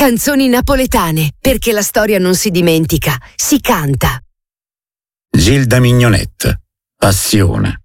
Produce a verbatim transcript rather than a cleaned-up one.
Canzoni napoletane, perché la storia non si dimentica, si canta. Gilda Mignonette, Passione.